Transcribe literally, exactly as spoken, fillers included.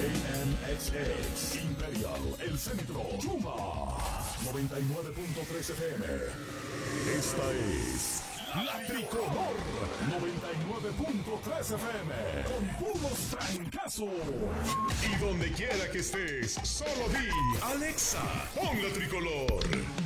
A M X X Imperial, El Centro, Yuma, noventa y nueve punto tres F M. Esta es La Tricolor, noventa y nueve punto tres F M, con puros trancazos. Y donde quiera que estés, solo di Alexa, pon La Tricolor.